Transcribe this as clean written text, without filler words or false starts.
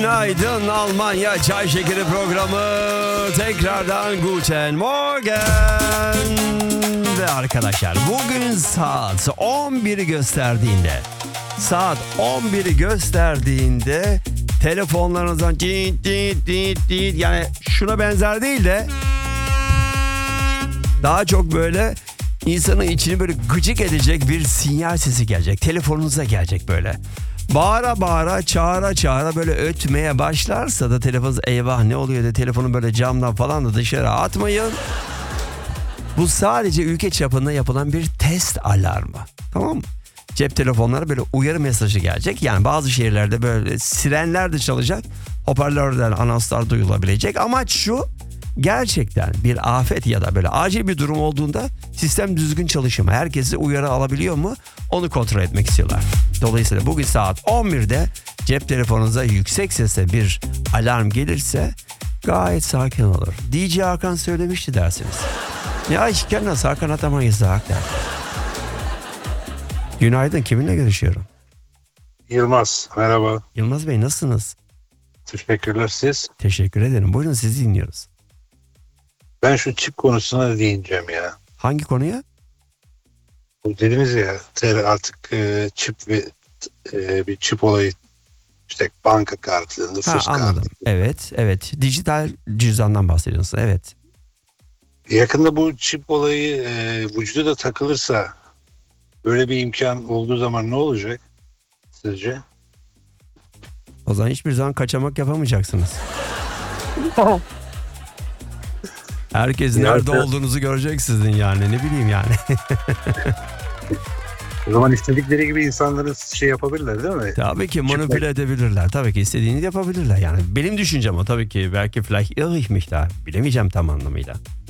Günaydın Almanya Çay Şekeri programı tekrardan Guten Morgen. Ve arkadaşlar bugün saat 11'i gösterdiğinde telefonlarınızdan yani şuna benzer değil de daha çok böyle insanın içini böyle gıcık edecek bir sinyal sesi gelecek. Telefonunuza gelecek böyle. Bağıra bağıra, çağıra çağıra böyle ötmeye başlarsa da telefonunuz eyvah ne oluyor diye telefonu böyle camdan falan da dışarı atmayın. Bu sadece ülke çapında yapılan bir test alarmı. Tamam mı? Cep telefonlara böyle uyarı mesajı gelecek. Yani bazı şehirlerde böyle sirenler de çalacak. Hoparlörden anonslar duyulabilecek. Amaç şu: gerçekten bir afet ya da böyle acil bir durum olduğunda sistem düzgün çalışıyor mu? Herkesi uyarı alabiliyor mu? Onu kontrol etmek istiyorlar. Dolayısıyla bugün saat 11'de cep telefonunuza yüksek sesle bir alarm gelirse gayet sakin olur. DJ Hakan söylemişti dersiniz. Ya ich kenne das, Hakan hat ama gesagt. Günaydın, kiminle görüşüyorum? Yılmaz, merhaba. Yılmaz Bey, nasılsınız? Teşekkürler siz. Teşekkür ederim. Buyurun, sizi dinliyoruz. Ben şu çip konusuna değineceğim ya. Hangi konuya? Bu dediniz ya artık çip ve bir çip olayı, işte banka kartı, nüfus Anladım. kartı. Evet. Dijital cüzdandan bahsediyorsunuz. Evet. Yakında bu çip olayı vücuda da takılırsa, böyle bir imkan olduğu zaman ne olacak sizce? O zaman hiçbir zaman kaçamak yapamayacaksınız. Herkes nerede olduğunuzu görecek sizin yani. Ne bileyim yani. O zaman istedikleri gibi insanları şey yapabilirler değil mi? Tabii ki manipüle edebilirler. Tabii ki istediğini yapabilirler. Yani benim düşüncem o tabii ki. Belki vielleicht irre ich mich da. Bilemeyeceğim tam anlamıyla.